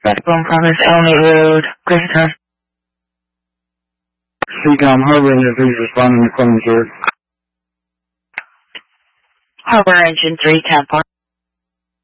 Backbone Promise, Elmate Road, Grifton. CCOM Harbor Engine 3 responding to Clemens here. Harbor Engine 3, 10-4.